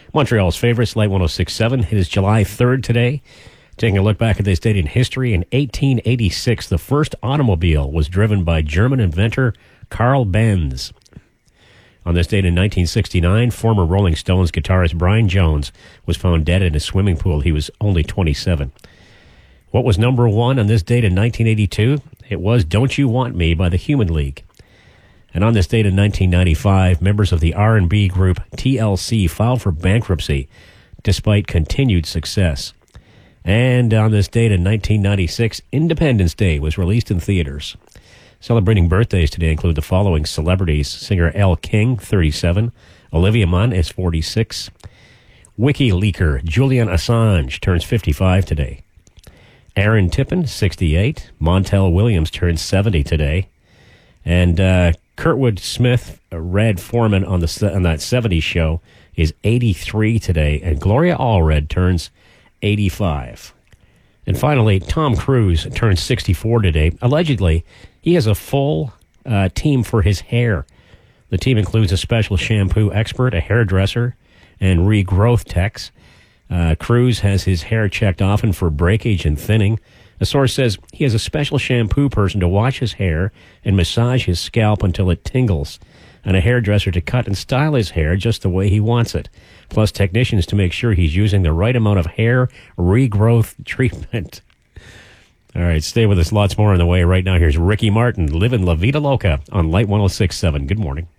Montreal's favorites, Light 106.7. It is July 3rd today. Taking a look back at this date in history, in 1886, the first automobile was driven by German inventor Carl Benz. On this date in 1969, former Rolling Stones guitarist Brian Jones was found dead in a swimming pool. He was only 27. What was number one on this date in 1982? It was Don't You Want Me by the Human League. And on this date in 1995, members of the R&B group TLC filed for bankruptcy despite continued success. And on this date in 1996, Independence Day was released in theaters. Celebrating birthdays today include the following celebrities: singer Elle King, 37, Olivia Munn is 46, WikiLeaker Julian Assange turns 55 today, Aaron Tippin, 68, Montel Williams turns 70 today, and Kurtwood Smith, Red Foreman on that 70s show, is 83 today, and Gloria Allred turns 85. And finally, Tom Cruise turns 64 today. Allegedly, he has a full team for his hair. The team includes a special shampoo expert, a hairdresser, and regrowth techs. Cruise has his hair checked often for breakage and thinning. A source says he has a special shampoo person to wash his hair and massage his scalp until it tingles, and a hairdresser to cut and style his hair just the way he wants it, plus technicians to make sure he's using the right amount of hair regrowth treatment. All right, stay with us. Lots more on the way. Right now, here's Ricky Martin, Livin' La Vida Loca on Light 106.7. Good morning.